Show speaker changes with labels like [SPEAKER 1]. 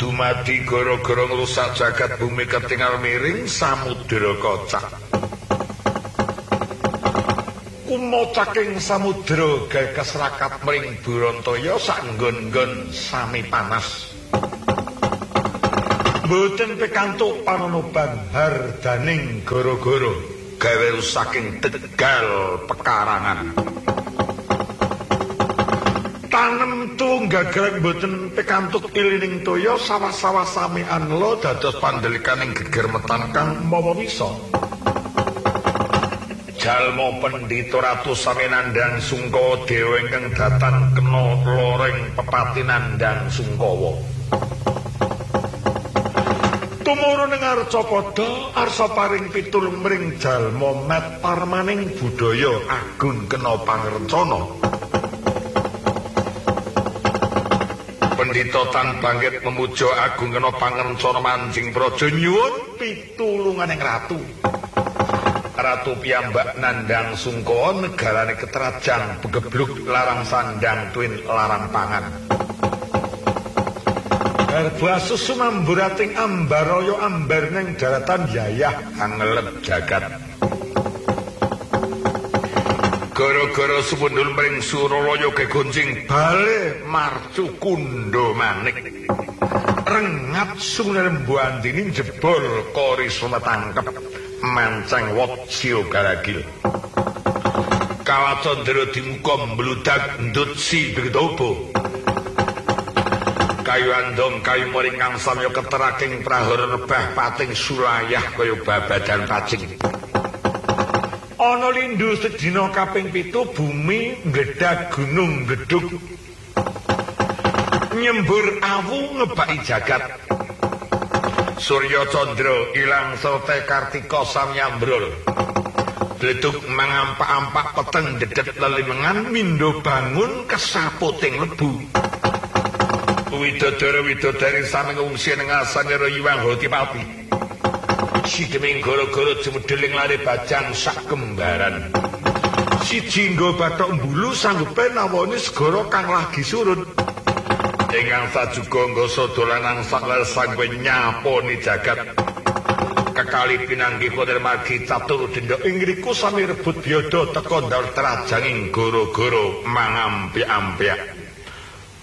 [SPEAKER 1] dumadi gara-gara ngrusak jagat bumi ketingal miring samudra kocak. Kumocaking samudra gawe keserakat mring Burantaya sak nggon-nggon sami panas. Mboten pikantuk panonoban hardaning gara-gara gawe rusaking Tegal pekarangan. Tanem tunggagrek boten pikantuk ilining toya sawah-sawah sami anla dados pandhelikaning geger metan kang mawa wisa. Jalma Pendhita Ratu sami nandhang Sungkawa dewa ingkang datan kena loreng pepati nandhang Sungkawa. Tumurun ing Arcapada arsa paring pitulung mring jalma met parmaning budaya agung kena pangrencana. Pendhita Tan Bangkit memuja agung kena pangrencana Manjing Praja nyuwun pitulunganing ratu. Ratu piyambak nandhang Sungkawa negarane ketrajan begebluk larang sandang tuwin larang pangan. Herbasus sumamburating ambaraya ambar ning daratan yayah angelep jagat. Gara-gara sumundul mring Suralaya gegonjing bale marcu kundha manik. Rengat sumrembu andini jebol karisma tangkep mancang wajya garagil. Kalacandra dimuka mbludak ndut si Bigdaba. Kayu andong kayu moringkang samya keteraking prahara rebah pating sulayah kaya babadan pacing. Ana lindhu sedina kaping 7 bumi nggedag gunung gedhug. Nyembur awu ngebaki jagat. Surya Candra ilang sarta Kartika samyambrul. Bledug mangampak-ampak peteng dedet lelimengan mindo bangun kesaputing lebu. Widodara-widodari sami ngungsi ning asane Rayiwang Hotipati. Sideming gara-gara jemedheling lare bajang sak kembaran. Siji nggo bathok mbulu sanggupe nawani segara kang lagi surut. Ingkang sajuga nggo dolanan saklar sanggupe nyaponi jagat. Kekali pinanggi kodir margi catur denda ing ngriku sami rebut biyada teka ndal trajanging gara-gara mangampi-ampiak.